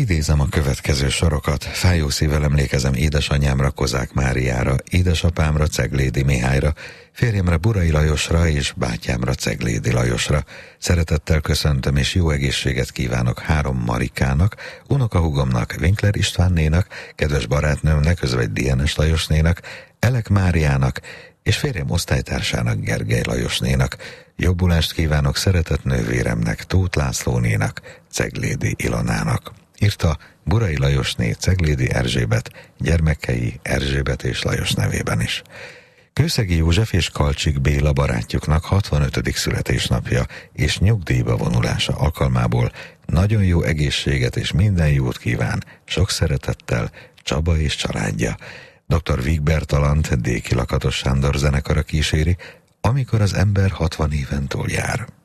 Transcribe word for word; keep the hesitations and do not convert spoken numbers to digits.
Idézem a következő sorokat. Fájó szívvel emlékezem édesanyámra, Kozák Máriára, édesapámra, Ceglédi Mihályra, férjemre, Burai Lajosra és bátyámra, Ceglédi Lajosra. Szeretettel köszöntöm és jó egészséget kívánok három Marikának, unokahúgomnak, Winkler Istvánnénak, kedves barátnőmnek, Özvegy Dienes Lajosnénak, Elek Máriának és férjem osztálytársának, Gergely Lajosnénak. Jobbulást kívánok szeretett nővéremnek, Tóth Lászlónénak, Ceglédi Ilonának. Írta Burai Lajosné, Ceglédi Erzsébet, gyermekei Erzsébet és Lajos nevében is. Kőszegi József és Kalcsik Béla barátjuknak hatvanötödik születésnapja és nyugdíjba vonulása alkalmából nagyon jó egészséget és minden jót kíván, sok szeretettel Csaba és családja. doktor Víg Bertalandt, Déki Lakatos Sándor zenekara kíséri, amikor az ember hatvan éven túl jár.